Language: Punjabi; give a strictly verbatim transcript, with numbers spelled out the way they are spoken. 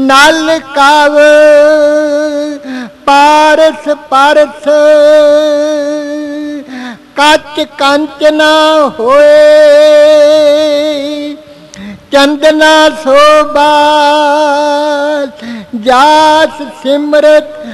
नल काव पारस पारस कच कंचना होए चंदना शोभा जास सिमरत